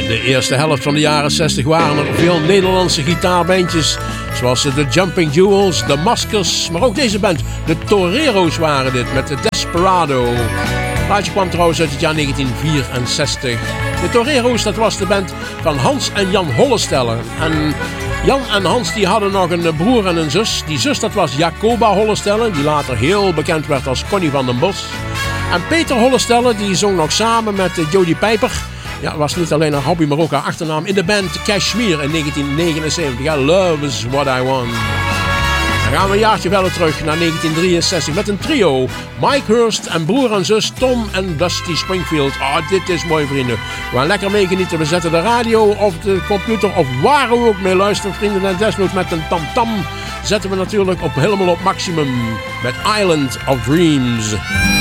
In de eerste helft van de jaren 60 waren er veel Nederlandse gitaarbandjes. Zoals de Jumping Jewels, de Maskers, maar ook deze band, de Torero's waren dit met de Desperado. Het plaatje kwam trouwens uit het jaar 1964. De Torero's, dat was de band van Hans en Jan Hollestelle. En Jan en Hans die hadden nog een broer en een zus. Die zus dat was Jacoba Hollestelle, die later heel bekend werd als Connie van den Bos. En Peter Hollestelle die zong nog samen met Jody Pijper. Ja, was niet alleen haar hobby, maar ook haar achternaam in de band Kashmir in 1979. Ja, Love is What I Want. Dan gaan we een jaartje verder terug naar 1963 met een trio. Mike Hurst en broer en zus Tom en Dusty Springfield. Oh, dit is mooi, vrienden. We gaan lekker meegenieten. We zetten de radio of de computer of waar we ook mee luisteren, vrienden. En desnoods met een tamtam zetten we natuurlijk helemaal op maximum met Island of Dreams.